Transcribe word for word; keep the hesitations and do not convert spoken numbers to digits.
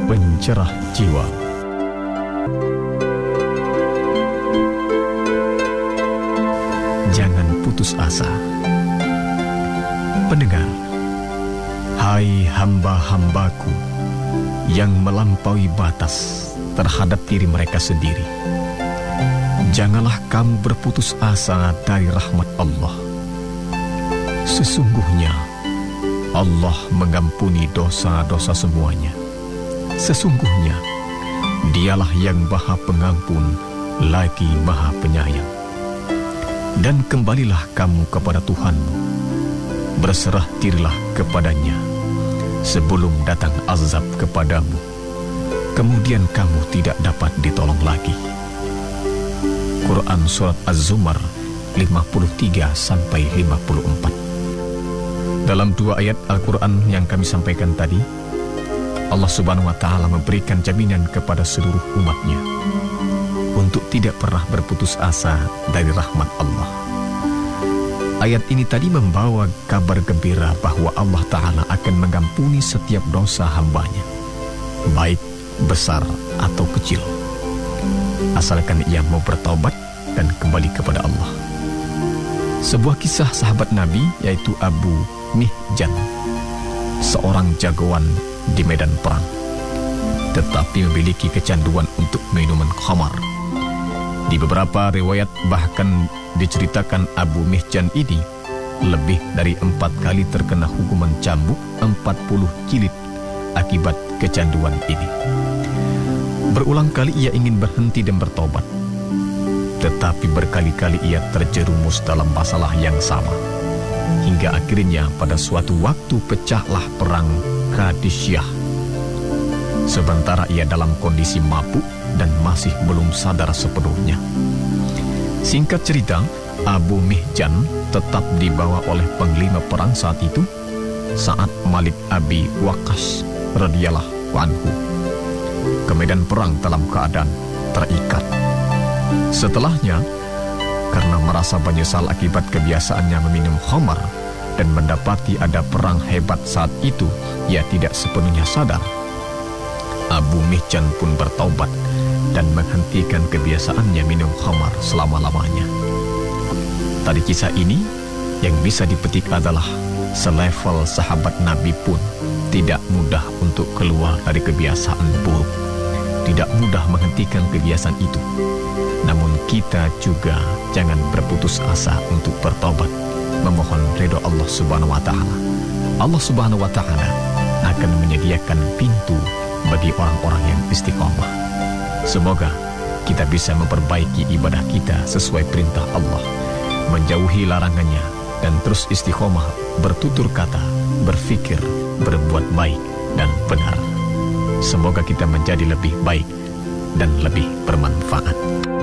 pencerah jiwa. Jangan putus asa. Pendengar, hai hamba-hambaku yang melampaui batas terhadap diri mereka sendiri, janganlah kamu berputus asa dari rahmat Allah. Sesungguhnya Allah mengampuni dosa-dosa semuanya. Sesungguhnya Dialah yang Maha Pengampun lagi Maha Penyayang. Dan kembalilah kamu kepada Tuhanmu, berserah dirilah kepadanya sebelum datang azab kepadamu, kemudian kamu tidak dapat ditolong lagi. Quran Surat Az-Zumar lima puluh tiga sampai lima puluh empat. Dalam dua ayat Al-Quran yang kami sampaikan tadi, Allah Subhanahu wa Ta'ala memberikan jaminan kepada seluruh umatnya untuk tidak pernah berputus asa dari rahmat Allah. Ayat ini tadi membawa kabar gembira bahwa Allah Ta'ala akan mengampuni setiap dosa hambanya, baik besar atau kecil, asalkan ia mau bertobat dan kembali kepada Allah. Sebuah kisah sahabat Nabi, yaitu Abu Mihjan, seorang jagoan di medan perang, tetapi memiliki kecanduan untuk minuman khamar. Di beberapa riwayat bahkan diceritakan Abu Mihjan ini lebih dari empat kali terkena hukuman cambuk empat puluh jilid akibat kecanduan ini. Berulang kali ia ingin berhenti dan bertobat, tetapi berkali-kali ia terjerumus dalam masalah yang sama. Hingga akhirnya pada suatu waktu pecahlah perang Qadisyah. Sementara ia dalam kondisi mabuk dan masih belum sadar sepenuhnya. Singkat cerita, Abu Mihjan tetap dibawa oleh panglima perang saat itu, saat Malik Abi Waqqas radhiyallahu anhu ke medan perang dalam keadaan terikat. Setelahnya, karena merasa menyesal akibat kebiasaannya meminum khamar dan mendapati ada perang hebat saat itu, ia tidak sepenuhnya sadar. Abu Mihjan pun bertaubat dan menghentikan kebiasaannya minum khamar selama-lamanya. Dari kisah ini, yang bisa dipetik adalah selevel sahabat Nabi pun tidak mudah untuk keluar dari kebiasaan buruk, tidak mudah menghentikan kebiasaan itu. Namun kita juga jangan berputus asa untuk bertobat, memohon ridho Allah Subhanahu wa Ta'ala. Allah Subhanahu wa Ta'ala akan menyediakan pintu bagi orang-orang yang istiqomah. Semoga kita bisa memperbaiki ibadah kita sesuai perintah Allah, menjauhi larangannya, dan terus istiqomah bertutur kata, berfikir, berbuat baik dan benar. Semoga kita menjadi lebih baik dan lebih bermanfaat.